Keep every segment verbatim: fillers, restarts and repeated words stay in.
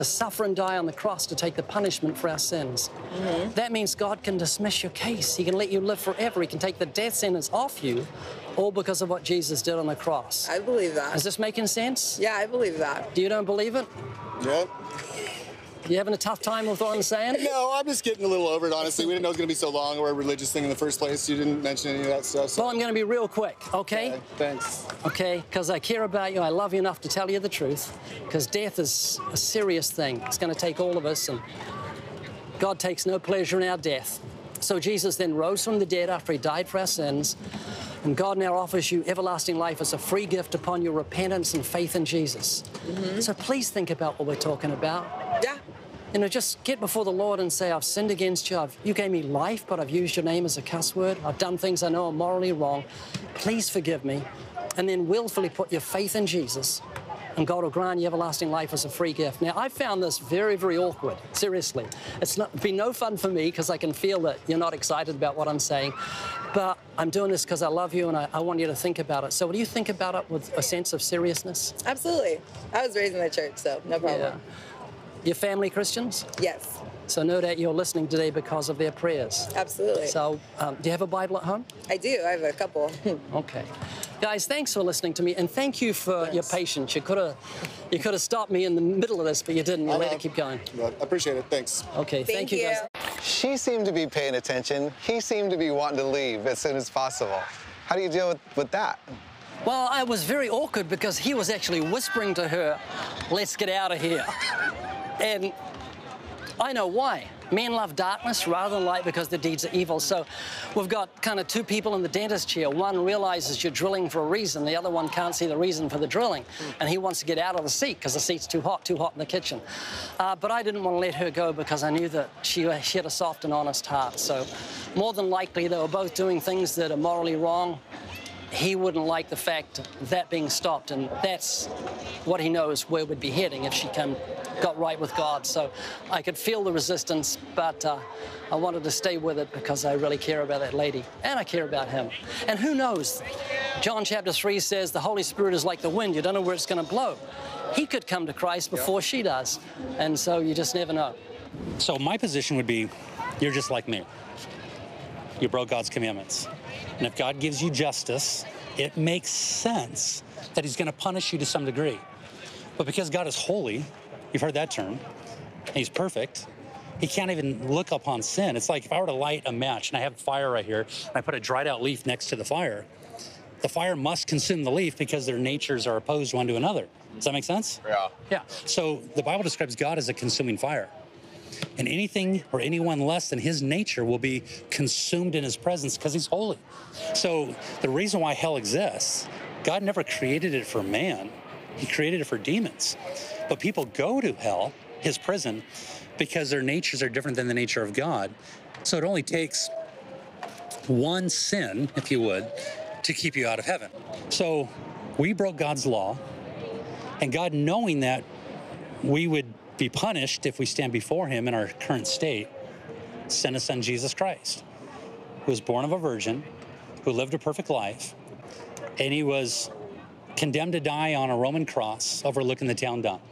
to suffer and die on the cross to take the punishment for our sins. Mm-hmm. That means God can dismiss your case. He can let you live forever. He can take the death sentence off you, all because of what Jesus did on the cross. I believe that. Is this making sense? Yeah, I believe that. Do you don't believe it? Yep. You having a tough time with what I'm saying? No, I'm just getting a little over it, honestly. We didn't know it was going to be so long or a religious thing in the first place. You didn't mention any of that stuff. So. Well, I'm going to be real quick, okay? Okay, thanks. Okay, because I care about you. I love you enough to tell you the truth. Because death is a serious thing. It's going to take all of us, and God takes no pleasure in our death. So Jesus then rose from the dead after he died for our sins. And God now offers you everlasting life as a free gift upon your repentance and faith in Jesus. Mm-hmm. So please think about what we're talking about. Yeah. You know, just get before the Lord and say, I've sinned against you. I've, you gave me life, but I've used your name as a cuss word. I've done things I know are morally wrong. Please forgive me. And then willfully put your faith in Jesus, and God will grant you everlasting life as a free gift. Now, I found this very, very awkward, seriously. It's not, been no fun for me because I can feel that you're not excited about what I'm saying. But I'm doing this because I love you and I, I want you to think about it. So will you think about it with a sense of seriousness? Absolutely. I was raised in the church, so no problem. Yeah. Your family Christians? Yes. So no doubt you're listening today because of their prayers. Absolutely. So um, do you have a Bible at home? I do. I have a couple. Okay. Guys, thanks for listening to me, and thank you for thanks. your patience. You could have you could have stopped me in the middle of this, but you didn't. You let it keep going. I appreciate it. Thanks. Okay, thank, thank you, you guys. She seemed to be paying attention. He seemed to be wanting to leave as soon as possible. How do you deal with, with that? Well, I was very awkward because he was actually whispering to her, let's get out of here. And I know why. Men love darkness rather than light because the deeds are evil. So we've got kind of two people in the dentist chair. One realizes you're drilling for a reason. The other one can't see the reason for the drilling. And he wants to get out of the seat because the seat's too hot, too hot in the kitchen. Uh, but I didn't want to let her go because I knew that she, she had a soft and honest heart. So more than likely, they were both doing things that are morally wrong. He wouldn't like the fact of that being stopped, and that's what he knows where we'd be heading if she come, got right with God. So I could feel the resistance, but uh, I wanted to stay with it because I really care about that lady, and I care about him. And who knows? John chapter three says the Holy Spirit is like the wind. You don't know where it's going to blow. He could come to Christ before yeah. she does, and so you just never know. So my position would be, you're just like me. You broke God's commandments. And if God gives you justice, it makes sense that he's going to punish you to some degree. But because God is holy, you've heard that term, and he's perfect, he can't even look upon sin. It's like if I were to light a match and I have fire right here, and I put a dried out leaf next to the fire, the fire must consume the leaf because their natures are opposed one to another. Does that make sense? Yeah. Yeah. So the Bible describes God as a consuming fire. And anything or anyone less than his nature will be consumed in his presence because he's holy. So the reason why hell exists, God never created it for man. He created it for demons. But people go to hell, his prison, because their natures are different than the nature of God. So it only takes one sin, if you would, to keep you out of heaven. So we broke God's law, and God, knowing that we would be punished if we stand before him in our current state, sent his son Jesus Christ, who was born of a virgin, who lived a perfect life, and he was condemned to die on a Roman cross overlooking the town dung.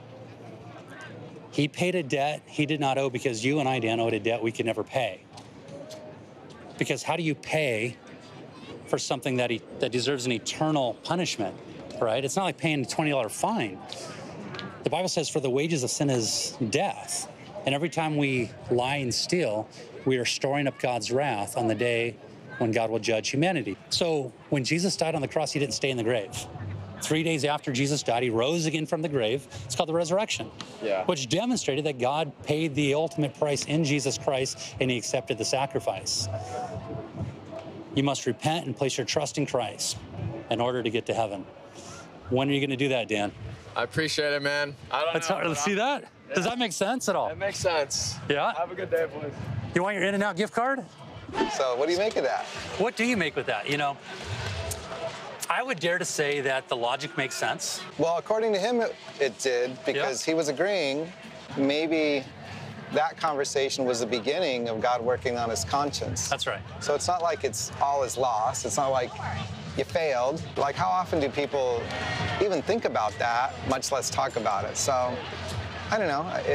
He paid a debt he did not owe because you and I, Dan, owed a debt we could never pay. Because how do you pay for something that he, that deserves an eternal punishment, right? It's not like paying a twenty dollar fine. The Bible says, for the wages of sin is death. And every time we lie and steal, we are storing up God's wrath on the day when God will judge humanity. So when Jesus died on the cross, he didn't stay in the grave. Three days after Jesus died, he rose again from the grave. It's called the resurrection, yeah. which demonstrated that God paid the ultimate price in Jesus Christ, and he accepted the sacrifice. You must repent and place your trust in Christ in order to get to heaven. When are you going to do that, Dan? I appreciate it, man. I don't Let's know. Let's see that. Yeah. Does that make sense at all? It makes sense. Yeah? Have a good day, boys. You want your In-N-Out gift card? So what do you make of that? What do you make with that? You know, I would dare to say that the logic makes sense. Well, according to him, it, it did, because yeah. he was agreeing maybe that conversation was the beginning of God working on his conscience. That's right. So it's not like it's all is lost. It's not like you failed. Like, how often do people even think about that, much less talk about it? So I don't know.